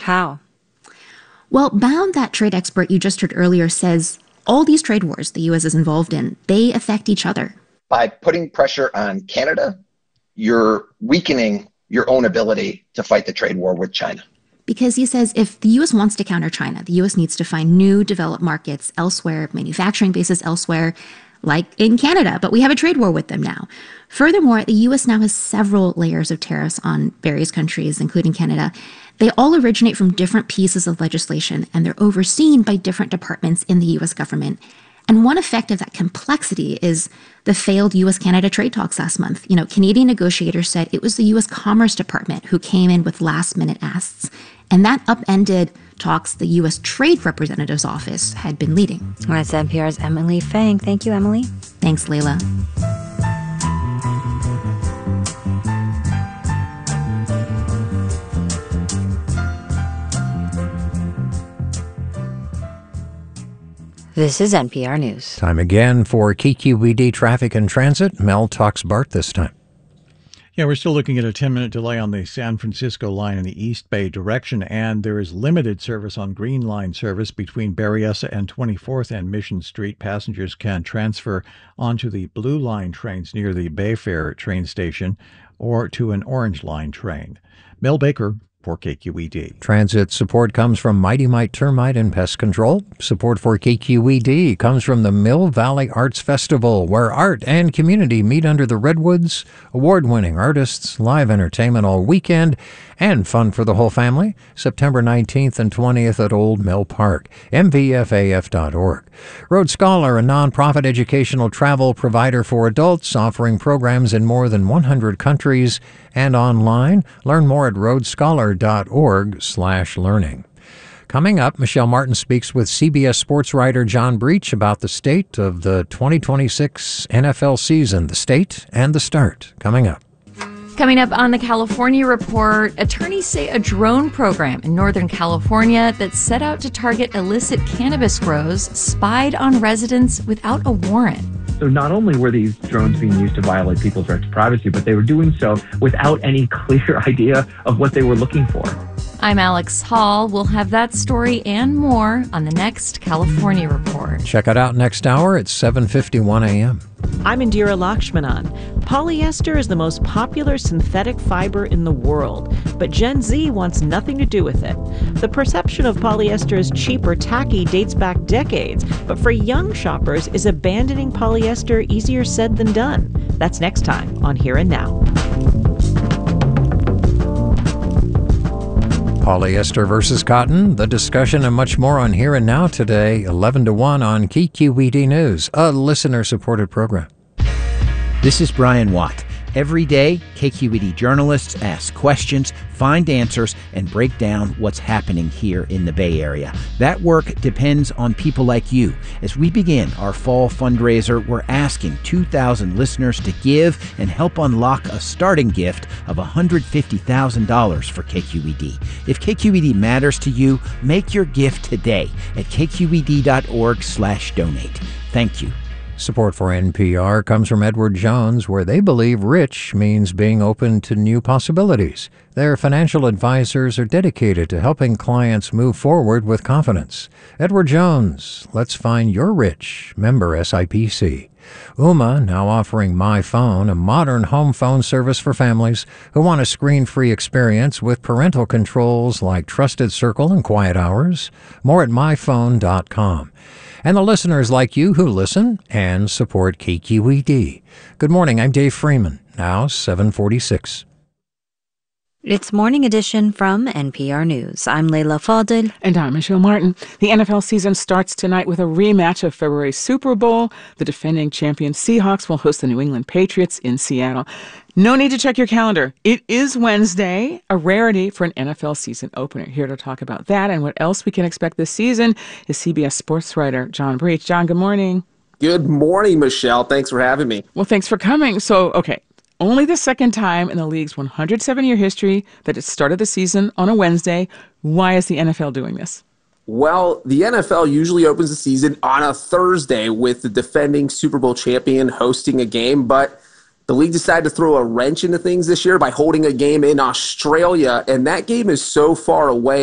How? Well, Bound, that trade expert you just heard earlier, says all these trade wars the U.S. is involved in, they affect each other. By putting pressure on Canada, you're weakening your own ability to fight the trade war with China. Because he says if the U.S. wants to counter China, the U.S. needs to find new developed markets elsewhere, manufacturing bases elsewhere, like in Canada. But we have a trade war with them now. Furthermore, the U.S. now has several layers of tariffs on various countries, including Canada. They all originate from different pieces of legislation, and they're overseen by different departments in the U.S. government. And one effect of that complexity is the failed U.S.-Canada trade talks last month. Canadian negotiators said it was the U.S. Commerce Department who came in with last-minute asks. And that upended talks the U.S. Trade Representative's office had been leading. That's NPR's Emily Fang. Thank you, Emily. Thanks, Layla. This is NPR News. Time again for KQED Traffic and Transit. Mel talks BART this time. Yeah, we're still looking at a 10-minute delay on the San Francisco line in the East Bay direction, and there is limited service on Green Line service between Berryessa and 24th and Mission Street. Passengers can transfer onto the Blue Line trains near the Bayfair train station or to an Orange Line train. Mel Baker for KQED. Transit support comes from Mighty Mite Termite and Pest Control. Support for KQED comes from the Mill Valley Arts Festival, where art and community meet under the redwoods, award-winning artists, live entertainment all weekend, and fun for the whole family, September 19th and 20th at Old Mill Park, mvfaf.org. Road Scholar, a nonprofit educational travel provider for adults, offering programs in more than 100 countries and online. Learn more at roadscholar.org/learning. Coming up, Michelle Martin speaks with CBS sports writer John Breach about the state of the 2026 NFL season, the state and the start. Coming up. Coming up on the California Report, attorneys say a drone program in Northern California that set out to target illicit cannabis grows spied on residents without a warrant. So not only were these drones being used to violate people's right to privacy, but they were doing so without any clear idea of what they were looking for. I'm Alex Hall. We'll have that story and more on the next California Report. Check it out next hour at 7:51 a.m. I'm Indira Lakshmanan. Polyester is the most popular synthetic fiber in the world, but Gen Z wants nothing to do with it. The perception of polyester as cheap or tacky dates back decades, but for young shoppers, is abandoning polyester easier said than done? That's next time on Here and Now. Polyester versus cotton, the discussion and much more on Here and Now today, 11 to 1 on KQED News, a listener-supported program. This is Brian Watt. Every day, KQED journalists ask questions, find answers, and break down what's happening here in the Bay Area. That work depends on people like you. As we begin our fall fundraiser, we're asking 2,000 listeners to give and help unlock a starting gift of $150,000 for KQED. If KQED matters to you, make your gift today at kqed.org/donate. Thank you. Support for NPR comes from Edward Jones, where they believe rich means being open to new possibilities. Their financial advisors are dedicated to helping clients move forward with confidence. Edward Jones, let's find your rich. Member SIPC. Ooma now offering My Phone, a modern home phone service for families who want a screen-free experience with parental controls like Trusted Circle and Quiet Hours. More at myphone.com. And the listeners like you who listen and support KQED. Good morning, I'm Dave Freeman. Now 7:46. It's Morning Edition from NPR News. I'm Layla Fadel. And I'm Michelle Martin. The NFL season starts tonight with a rematch of February's Super Bowl. The defending champion Seahawks will host the New England Patriots in Seattle. No need to check your calendar. It is Wednesday, a rarity for an NFL season opener. Here to talk about that and what else we can expect this season is CBS sports writer John Breach. John, good morning. Good morning, Michelle. Thanks for having me. Well, thanks for coming. So, okay. Only the second time in the league's 107-year history that it started the season on a Wednesday. Why is the NFL doing this? Well, the NFL usually opens the season on a Thursday with the defending Super Bowl champion hosting a game, but the league decided to throw a wrench into things this year by holding a game in Australia, and that game is so far away